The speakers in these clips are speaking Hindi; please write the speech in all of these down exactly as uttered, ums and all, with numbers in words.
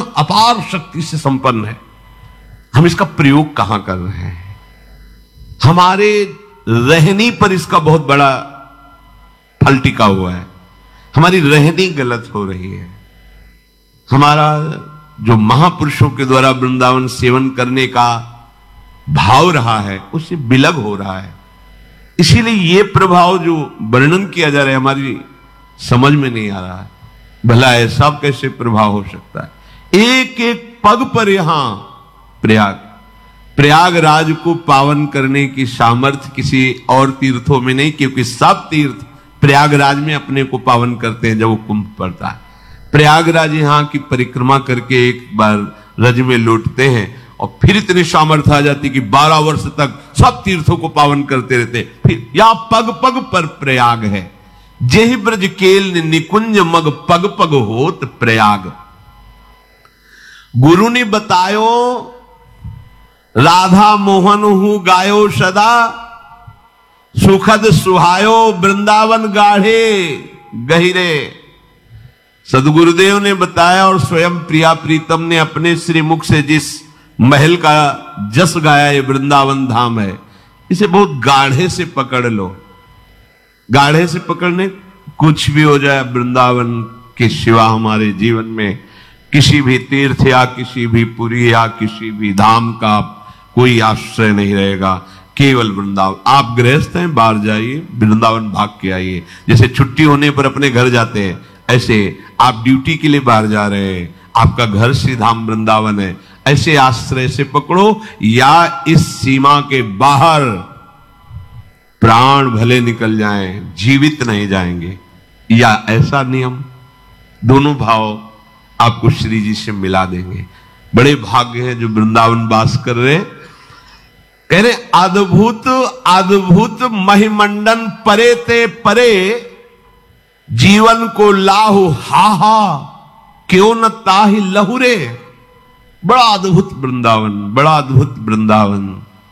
अपूर्ण अपार शक्ति से संपन्न है। हम इसका प्रयोग कहां कर रहे हैं? हमारे रहनी पर इसका बहुत बड़ा फल टिका हुआ है। हमारी रहनी गलत हो रही है। हमारा जो महापुरुषों के द्वारा वृंदावन सेवन करने का भाव रहा है उससे विलग हो रहा है। इसीलिए ये प्रभाव जो वर्णन किया जा रहा है हमारी समझ में नहीं आ रहा है। भला ऐसा कैसे प्रभाव हो सकता है? एक एक पग पर यहां प्रयाग प्रयागराज को पावन करने की सामर्थ्य किसी और तीर्थों में नहीं, क्योंकि सब तीर्थ प्रयागराज में अपने को पावन करते हैं जब वो कुंभ पड़ता है। प्रयागराज यहां की परिक्रमा करके एक बार रज में लौटते हैं और फिर इतनी सामर्थ्य आ जाती कि बारह वर्ष तक सब तीर्थों को पावन करते रहते। फिर यहां पग पग पर प्रयाग है। जेहि ब्रज केल निकुंज मग पग पग होत प्रयाग। गुरु ने बतायो राधा मोहन हूं गायो सदा, सुखद सुहायो वृंदावन गाढ़े गहिरे। सदगुरुदेव ने बताया और स्वयं प्रिया प्रीतम ने अपने श्री मुख से जिस महल का जस गाया ये वृंदावन धाम है, इसे बहुत गाढ़े से पकड़ लो। गाढ़े से पकड़ने कुछ भी हो जाए वृंदावन के सिवा हमारे जीवन में किसी भी तीर्थ या किसी भी पुरी या किसी भी धाम का कोई आश्रय नहीं रहेगा। केवल वृंदावन। आप गृहस्थ हैं, बाहर जाइए, वृंदावन भाग के आइए। जैसे छुट्टी होने पर अपने घर जाते हैं, ऐसे आप ड्यूटी के लिए बाहर जा रहे हैं, आपका घर श्री धाम वृंदावन है, ऐसे आश्रय से पकड़ो। या इस सीमा के बाहर प्राण भले निकल जाएं, जीवित नहीं जाएंगे, या ऐसा नियम। दोनों भाव आपको श्री जी से मिला देंगे। बड़े भाग्य हैं जो वृंदावन वास कर रहे। कह रहे अद्भुत अद्भुत महिमंडन परे ते परे, जीवन को लाहु हा हा क्यों न ताहि लहुरे। बड़ा अद्भुत वृंदावन, बड़ा अद्भुत वृंदावन।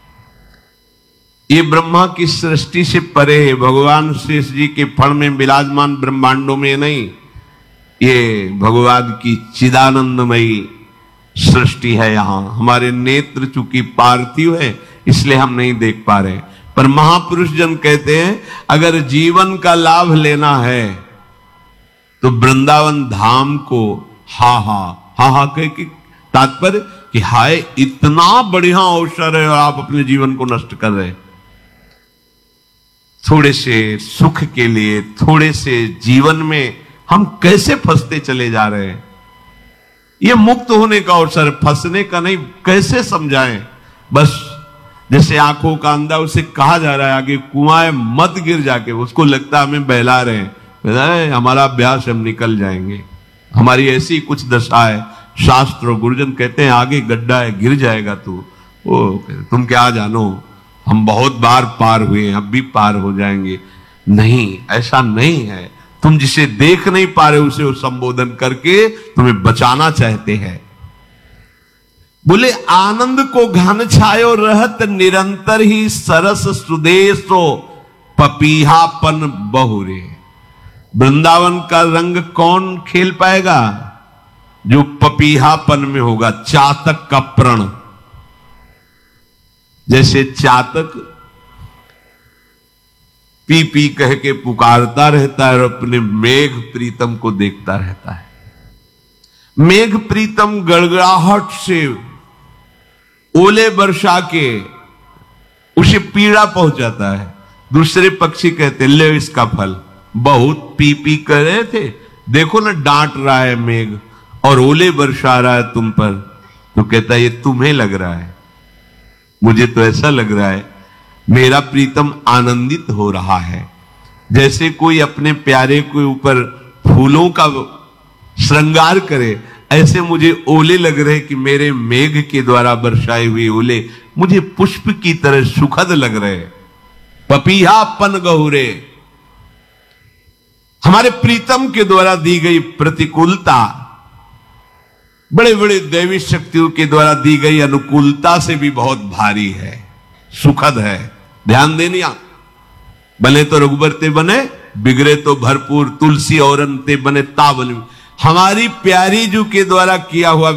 ये ब्रह्मा की सृष्टि से परे है। भगवान शेष जी के फण में विराजमान ब्रह्मांडों में नहीं, ये भगवान की चिदानंदमयी सृष्टि है। यहां हमारे नेत्र चूंकि पार्थिव है इसलिए हम नहीं देख पा रहे, पर महापुरुष जन कहते हैं अगर जीवन का लाभ लेना है तो वृंदावन धाम को हा हा हा हा कह के तात्पर्य कि हाय इतना बढ़िया अवसर है और आप अपने जीवन को नष्ट कर रहे। थोड़े से सुख के लिए, थोड़े से जीवन में हम कैसे फंसते चले जा रहे हैं। ये मुक्त होने का अवसर, फंसने का नहीं। कैसे समझाएं? बस जैसे आंखों का अंधा, उसे कहा जा रहा है आगे कुआं है मत गिर जाके, उसको लगता है हमें बहला रहे हैं, हमारा अभ्यास हम निकल जाएंगे। हमारी ऐसी कुछ दशा है। शास्त्र और गुरुजन कहते हैं आगे गड्ढा है, गिर जाएगा तू। वो तुम क्या जानो, हम बहुत बार पार हुए हैं, अब भी पार हो जाएंगे। नहीं, ऐसा नहीं है। तुम जिसे देख नहीं पा रहे उसे वो संबोधन करके तुम्हें बचाना चाहते हैं। बोले आनंद को घन छायो रहत निरंतर ही सरस सुदेशो पपीहापन बहुरे। वृंदावन का रंग कौन खेल पाएगा? जो पपीहापन में होगा, चातक का प्रण। जैसे चातक पी पी कह के पुकारता रहता है और अपने मेघ प्रीतम को देखता रहता है। मेघ प्रीतम गड़गड़ाहट से ओले वर्षा के उसे पीड़ा पहुंचाता है। दूसरे पक्षी कहते ले इसका फल। बहुत पी पी कर रहे थे, देखो ना डांट रहा है मेघ और ओले वर्षा रहा है तुम पर। तो कहता है ये तुम्हें लग रहा है, मुझे तो ऐसा लग रहा है मेरा प्रीतम आनंदित हो रहा है। जैसे कोई अपने प्यारे के ऊपर फूलों का श्रृंगार करे, ऐसे मुझे ओले लग रहे कि मेरे मेघ के द्वारा बरसाए हुए ओले मुझे पुष्प की तरह सुखद लग रहे। पपीहापन गहुरे, हमारे प्रीतम के द्वारा दी गई प्रतिकूलता बड़े बड़े दैवी शक्तियों के द्वारा दी गई अनुकूलता से भी बहुत भारी है, सुखद है। ध्यान देनिया, बने तो रघुबर ते बने, बिगड़े तो भरपूर, तुलसी और अंते बने ताबन। हमारी प्यारी जू के द्वारा किया हुआ